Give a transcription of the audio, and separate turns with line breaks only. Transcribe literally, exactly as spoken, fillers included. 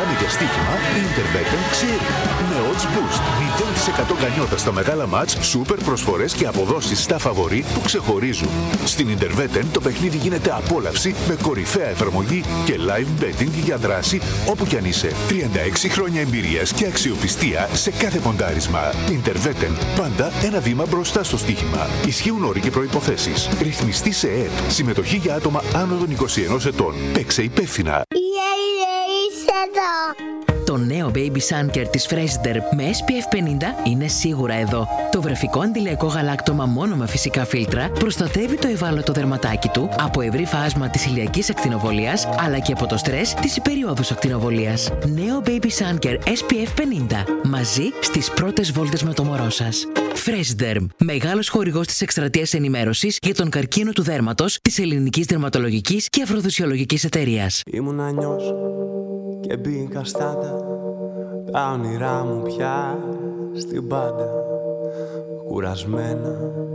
μιλάμε για στοίχημα, η Interveten ξέρει. Με odds boost, μηδέν τοις εκατό γκανιότα στα μεγάλα μάτς, σούπερ προσφορές και αποδόσεις στα φαβορί που ξεχωρίζουν. Στην Interveten το παιχνίδι γίνεται απόλαυση με κορυφαία εφαρμογή και live betting για δράση όπου κι αν είσαι. τριάντα έξι χρόνια εμπειρίας και αξιοπιστία σε κάθε ποντάρισμα. Interveten, πάντα ένα βήμα μπροστά στο στοίχημα. Ισχύουν όροι και προϋποθέσεις. Ρυθμιστή σε ΕΕΠ. Συμμετοχή για άτομα άνω των είκοσι ενός ετών. Παίξε υπεύθυνα.
Το νέο Baby Sun Care της Freshder με ες πι εφ πενήντα είναι σίγουρα εδώ. Το βρεφικό αντιλιακό γαλάκτωμα μόνο με φυσικά φίλτρα προστατεύει το ευάλωτο δερματάκι του από ευρύ φάσμα της ηλιακής ακτινοβολίας αλλά και από το στρες της υπεριόδους ακτινοβολίας. Νέο Baby Sun Care ες πι εφ πενήντα. Μαζί στις πρώτες βόλτες με το μωρό σας. Freshderm, μεγάλος χορηγός της εκστρατείας ενημέρωσης για τον καρκίνο του δέρματος της Ελληνικής Δερματολογικής και Αφροδισιολογικής Εταιρείας.
Ήμουν να νιώσω και μπήκα στάντα. Τα όνειρά μου πια στην πάντα. Κουρασμένα